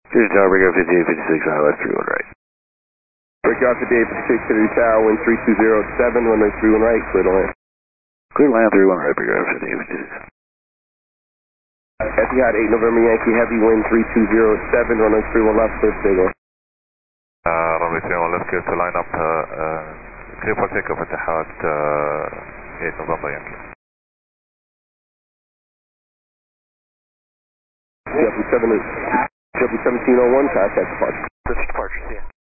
Clear Tower, breakout 5856, left 31 right. Breakout 5856, Clear Tower, wind 3207, runway 31 right, clear to land. Clear to land 31 right, breakout 5856. Etihad 8 November Yankee Heavy, wind 3207, runway 31 left, clear to take off. runway 31 left, clear to line up, clear for takeoff Etihad 8 November Yankee. JW 1701, contact departure. Departure, yeah.